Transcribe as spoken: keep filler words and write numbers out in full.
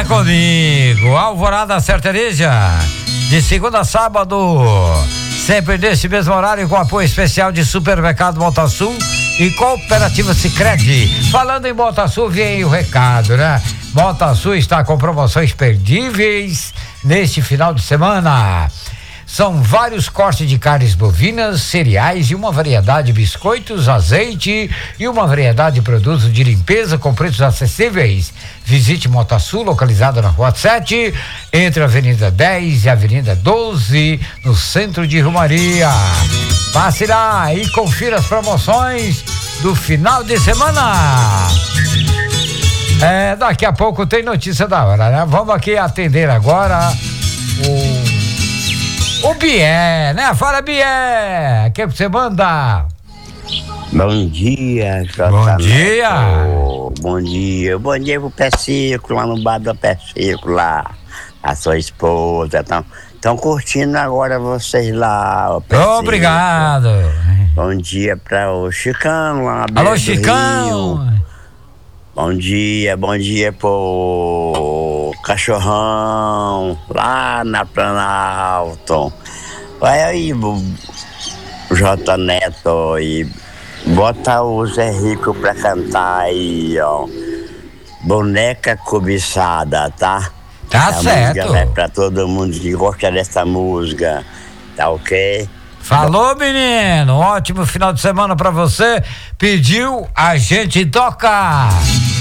comigo, Alvorada Sertaneja, de segunda a sábado, sempre nesse mesmo horário, com apoio especial de Supermercado Montasul e Cooperativa Sicredi. Falando em Montasul, vem o recado, né? Montasul está com promoções perdíveis neste final de semana. São vários cortes de carnes bovinas, cereais e uma variedade de biscoitos, azeite e uma variedade de produtos de limpeza com preços acessíveis. Visite Montasul, localizada na Rua sete, entre a Avenida dez e a Avenida doze, no centro de Romaria. Passe lá e confira as promoções do final de semana. É, daqui a pouco tem notícia da hora, né? Vamos aqui atender agora o O Bié, né? Fala, Bié! O que você manda? Bom dia, J. Bom dia! Neto. Bom dia, bom dia pro Pé Seco, lá no bar do Pé Seco, lá. A sua esposa, estão tão curtindo agora vocês lá, o Pé Obrigado! Seco. Bom dia pra o Chicão, lá na Alô, Chicão! Rio. Bom dia, bom dia pro Cachorrão, lá na Planalto. Vai aí, J. Neto, e bota o Zé Rico pra cantar aí, ó. Boneca Cobiçada, tá? Tá Essa certo. música vai pra todo mundo que gosta dessa música, tá ok? Falou, menino! Ótimo final de semana pra você. Pediu, a gente toca!